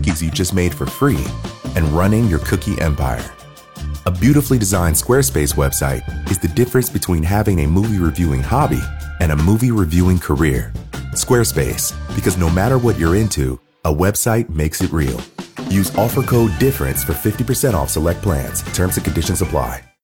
cookies you just made for free and running your cookie empire. A beautifully designed Squarespace website is the difference between having a movie reviewing hobby and a movie reviewing career. Squarespace, because no matter what you're into, a website makes it real. Use offer code DIFFERENCE for 50% off select plans. Terms and conditions apply.